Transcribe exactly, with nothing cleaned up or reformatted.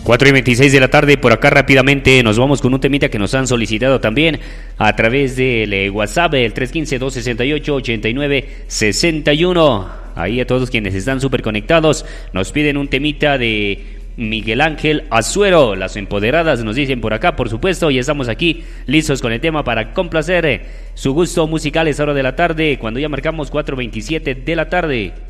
cuatro y veintiséis de la tarde, por acá rápidamente nos vamos con un temita que nos han solicitado también a través del eh, WhatsApp, el tres uno cinco, dos seis ocho, ocho nueve seis uno. Ahí a todos quienes están súper conectados, nos piden un temita de Miguel Ángel Azuero, las empoderadas nos dicen por acá, por supuesto, y estamos aquí listos con el tema para complacer eh, su gusto musical a esa hora de la tarde, cuando ya marcamos cuatro veintisiete de la tarde.